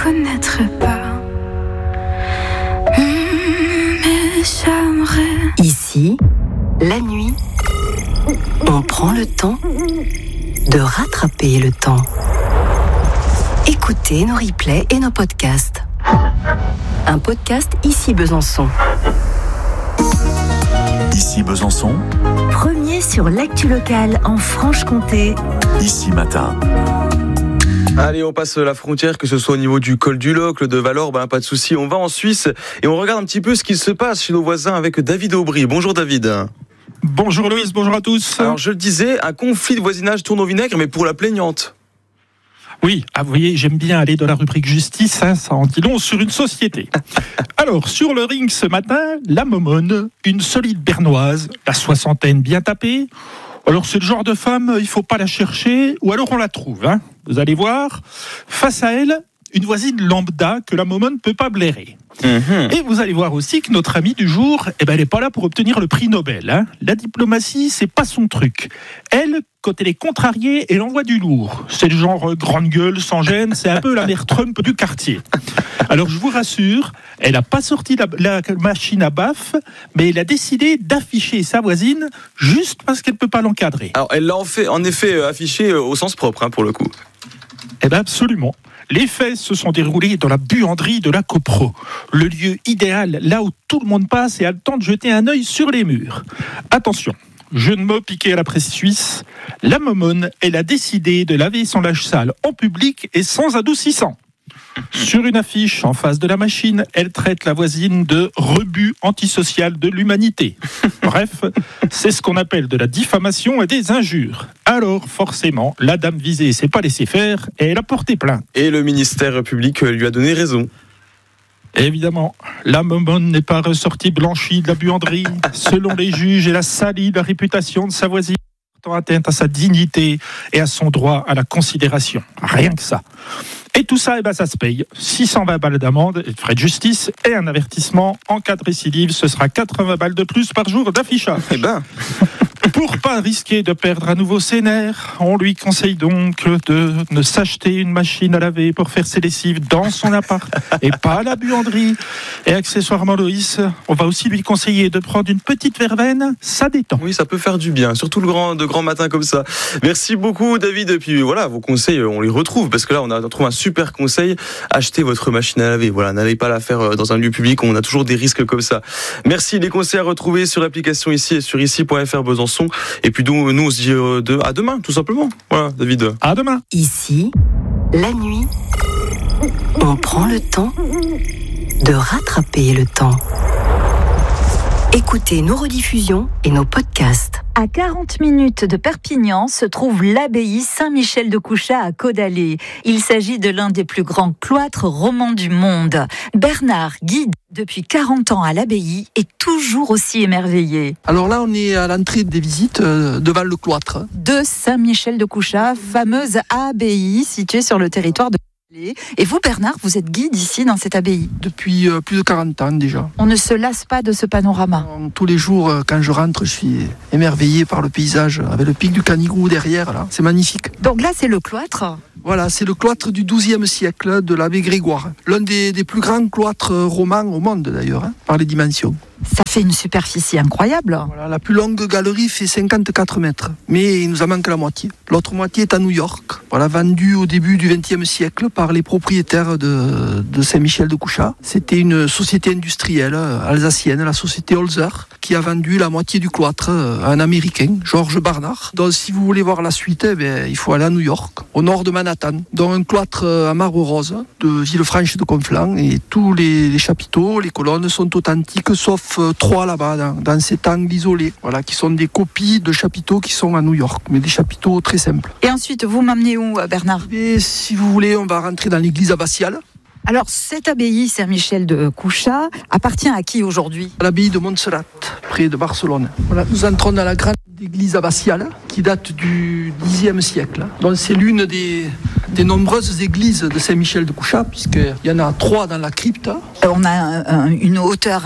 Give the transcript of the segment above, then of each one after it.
connaîtrais pas. Mais j'aimerais. Ici, la nuit, on prend le temps de rattraper le temps. Écoutez nos replays et nos podcasts. Un podcast Ici Besançon. Ici Besançon. Premier sur l'actu locale en Franche-Comté. Ici Matin. Allez, on passe la frontière, que ce soit au niveau du col du Locle, de Valor, pas de souci. On va en Suisse et on regarde un petit peu ce qui se passe chez nos voisins avec David Aubry. Bonjour David. Bonjour Louise, bonjour à tous. Alors je le disais, un conflit de voisinage tourne au vinaigre, mais pour la plaignante. Oui, vous voyez, j'aime bien aller dans la rubrique justice, ça en dit long sur une société. Alors, sur le ring ce matin, la Momone, une solide bernoise, la soixantaine bien tapée. Alors c'est le genre de femme, il faut pas la chercher, ou alors on la trouve, Vous allez voir, face à elle, une voisine lambda que la Momone ne peut pas blairer. Et vous allez voir aussi que notre amie du jour, elle n'est pas là pour obtenir le prix Nobel. La diplomatie, c'est pas son truc. Elle, quand elle est contrariée, elle envoie du lourd. C'est le genre grande gueule, sans gêne, c'est un peu la mère Trump du quartier. Alors je vous rassure, elle n'a pas sorti la machine à baffe, mais elle a décidé d'afficher sa voisine juste parce qu'elle ne peut pas l'encadrer. Alors elle l'a en effet affiché au sens propre, pour le coup. Eh bien absolument. Les faits se sont déroulés dans la buanderie de la Copro, le lieu idéal, là où tout le monde passe et a le temps de jeter un œil sur les murs. Attention, jeu de mots piqué à la presse suisse, la Momone, elle a décidé de laver son linge sale en public et sans adoucissant. Sur une affiche en face de la machine, elle traite la voisine de rebut antisocial de l'humanité. Bref, c'est ce qu'on appelle de la diffamation et des injures. Alors, forcément, la dame visée s'est pas laissée faire et elle a porté plainte. Et le ministère public lui a donné raison. Évidemment, la Momone n'est pas ressortie blanchie de la buanderie. Selon les juges, elle a sali la réputation de sa voisine, portant atteinte à sa dignité et à son droit à la considération. Rien que ça. Et tout ça, ça se paye. 620 balles d'amende, et de frais de justice et un avertissement. En cas de récidive, ce sera 80 balles de plus par jour d'affichage. Pour pas risquer de perdre à nouveau ses nerfs, on lui conseille donc de ne s'acheter une machine à laver pour faire ses lessives dans son appart et pas à la buanderie. Et accessoirement, Loïs, on va aussi lui conseiller de prendre une petite verveine, ça détend. Oui, ça peut faire du bien, surtout de grand matin comme ça. Merci beaucoup David, et puis voilà, vos conseils, on les retrouve, parce que là, on a trouvé un super conseil, achetez votre machine à laver. Voilà, n'allez pas la faire dans un lieu public, on a toujours des risques comme ça. Merci, les conseils à retrouver sur l'application Ici et sur ici.fr Besançon. Et puis nous on se dit à demain, tout simplement. Voilà, David. À demain. Ici, la nuit, on prend le temps de rattraper le temps. Écoutez nos rediffusions et nos podcasts. À 40 minutes de Perpignan se trouve l'abbaye Saint-Michel de Couchat à Caudalé. Il s'agit de l'un des plus grands cloîtres romans du monde. Bernard, guide depuis 40 ans à l'abbaye, est toujours aussi émerveillé. Alors là, on est à l'entrée des visites devant le cloître. De Saint-Michel de Couchat, fameuse abbaye située sur le territoire de... Et vous, Bernard, vous êtes guide ici dans cette abbaye? Depuis plus de 40 ans déjà. On ne se lasse pas de ce panorama. Tous les jours, quand je rentre, je suis émerveillé par le paysage, avec le pic du Canigou derrière, là. C'est magnifique. Donc là, c'est le cloître? Voilà, c'est le cloître du XIIe siècle de l'abbé Grégoire. L'un des plus grands cloîtres romans au monde, d'ailleurs, par les dimensions. Ça fait une superficie incroyable. Voilà, la plus longue galerie fait 54 mètres, mais il nous en manque la moitié. L'autre moitié est à New York, voilà, vendue au début du XXe siècle par les propriétaires de Saint-Michel de Couchat. C'était une société industrielle alsacienne, la société Holzer, qui a vendu la moitié du cloître à un Américain, George Barnard. Donc si vous voulez voir la suite, il faut aller à New York, au nord de Manhattan, dans un cloître à marbre rose de Villefranche de Conflans, et tous les chapiteaux, les colonnes sont authentiques, sauf 3 là-bas, dans cet angle isolé, voilà, qui sont des copies de chapiteaux qui sont à New York, mais des chapiteaux très simples. Et ensuite, vous m'amenez où, Bernard? Et si vous voulez, on va rentrer dans l'église abbatiale. Alors, cette abbaye Saint-Michel de Couchat appartient à qui aujourd'hui? À l'abbaye de Montserrat, près de Barcelone. Voilà, nous entrons dans la grande église abbatiale qui date du Xe siècle. Donc c'est l'une des nombreuses églises de Saint-Michel de Couchat, puisqu'il y en a 3 dans la crypte. On a une hauteur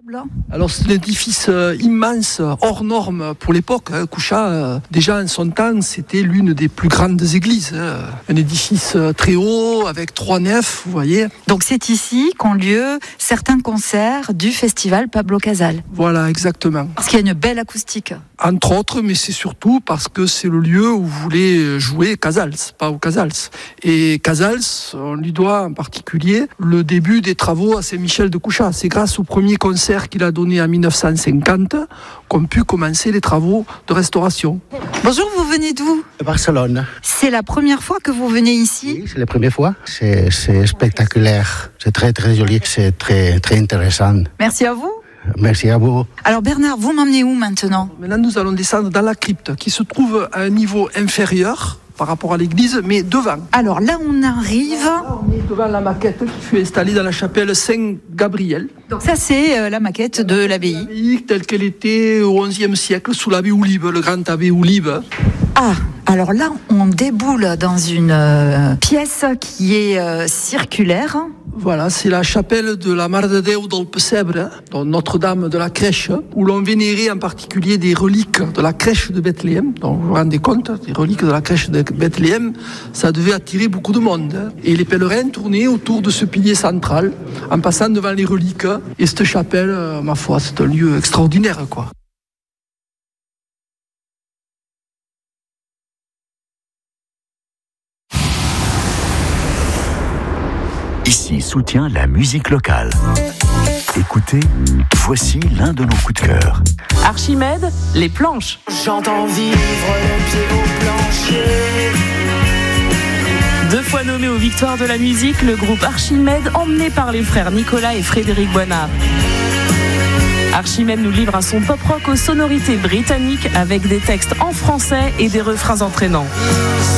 Alors c'est un édifice immense, hors norme pour l'époque. Couchat, déjà en son temps, c'était l'une des plus grandes églises. Un édifice très haut, avec 3 nefs, vous voyez. Donc c'est ici qu'ont lieu certains concerts du festival Pablo Casals. Voilà, exactement. Parce qu'il y a une belle acoustique. Entre autres, mais c'est surtout parce que c'est le lieu où voulait jouer Casals, pas au Casals. Et Casals, on lui doit en particulier le début des travaux à Saint-Michel de Couchat. C'est grâce au premier concert qu'il a donné en 1950 qu'ont pu commencer les travaux de restauration. Bonjour, vous venez d'où ? De Barcelone. C'est la première fois que vous venez ici ? Oui, c'est la première fois. C'est spectaculaire. C'est très très joli, c'est très très intéressant. Merci à vous. Merci à vous. Alors Bernard, vous m'emmenez où maintenant ? Maintenant, nous allons descendre dans la crypte qui se trouve à un niveau inférieur par rapport à l'église, mais devant. Alors là, on arrive... Là, on est devant la maquette qui fut installée dans la chapelle Saint-Gabriel. Donc ça, c'est la maquette de l'abbaye. L'abbaye telle qu'elle était au XIe siècle, sous l'abbé Oulibe, le grand abbé Oulibe. Ah, alors là, on déboule dans une pièce qui est circulaire. Voilà, c'est la chapelle de la Mare de Déu del Pessebre, donc Notre-Dame de la Crèche, où l'on vénérait en particulier des reliques de la crèche de Bethléem. Donc vous vous rendez compte, des reliques de la crèche de Bethléem, ça devait attirer beaucoup de monde. Et les pèlerins tournaient autour de ce pilier central, en passant devant les reliques. Et cette chapelle, ma foi, c'est un lieu extraordinaire, quoi. Ici soutient la musique locale. Écoutez, voici l'un de nos coups de cœur. Archimède, les planches. J'entends vivre le pied au plancher. 2 fois nommé aux Victoires de la musique, le groupe Archimède, emmené par les frères Nicolas et Frédéric Boinard. Archimède nous livre un son pop-rock aux sonorités britanniques avec des textes en français et des refrains entraînants.